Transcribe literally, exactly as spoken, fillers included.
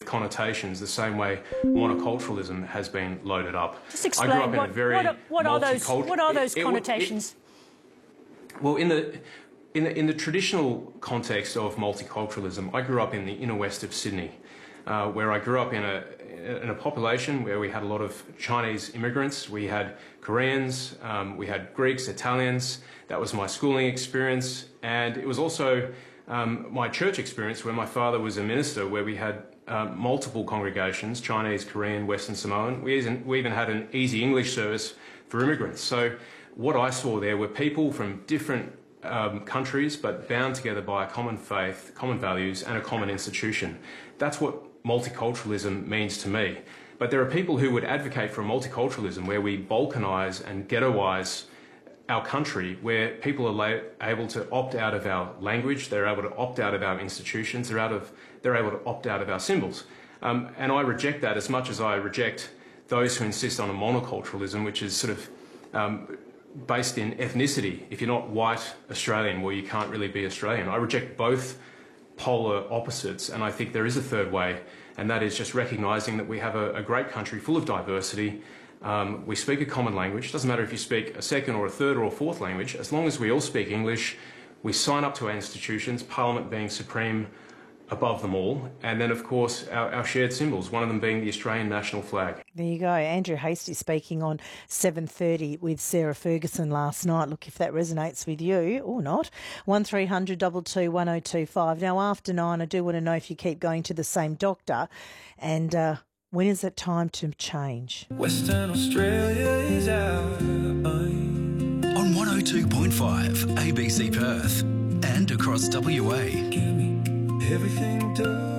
connotations the same way monoculturalism has been loaded up. Just explain, I grew up in what, a very what, are, what, are those, what are those it, connotations? It, it, well, in the, in, the, in the traditional context of multiculturalism, I grew up in the inner west of Sydney, uh, where I grew up in a, in a population where we had a lot of Chinese immigrants, we had Koreans, um, we had Greeks, Italians. That was my schooling experience, and it was also um, my church experience where my father was a minister, where we had um, multiple congregations, Chinese, Korean, Western Samoan. We even, we even had an easy English service for immigrants. So what I saw there were people from different um, countries, but bound together by a common faith, common values, and a common institution. That's what multiculturalism means to me. But there are people who would advocate for a multiculturalism where we balkanise and ghettoise our country, where people are able to opt out of our language, they're able to opt out of our institutions, they're, out of, they're able to opt out of our symbols. Um, and I reject that as much as I reject those who insist on a monoculturalism, which is sort of um, based in ethnicity. If you're not white Australian, well, you can't really be Australian. I reject both polar opposites, and I think there is a third way, and that is just recognising that we have a, a great country full of diversity. Um, we speak a common language. It doesn't matter if you speak a second or a third or a fourth language. As long as we all speak English, we sign up to our institutions, Parliament being supreme above them all, and then, of course, our, our shared symbols, one of them being the Australian national flag. There you go. Andrew Hastie speaking on seven thirty with Sarah Ferguson last night. Look, if that resonates with you or not. one three hundred two two one oh two five. Now, after nine, I do want to know if you keep going to the same doctor, and uh, when is it time to change? Western Australia is out. On one oh two point five A B C Perth and across W A. Give me everything done.